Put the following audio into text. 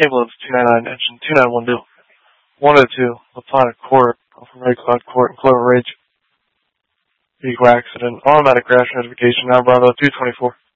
Cable of 299, engine 2912. 102, Laponic Court, off of Red Cloud Court in Clover Ridge. Vehicle accident, automatic crash notification, now Bravo 224.